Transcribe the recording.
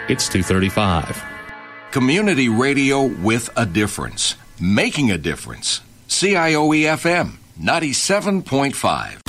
it's 235. Community radio with a difference. Making a difference. CIOE FM 97.5.